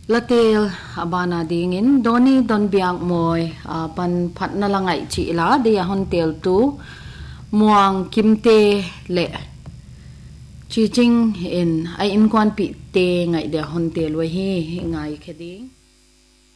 latel abana dingin doni don biang moi pan phat na langai chi la dia hon tel tu muang kimte le chi ching in ai in kwan pi te ngai de hon tel wa hi ngai kheding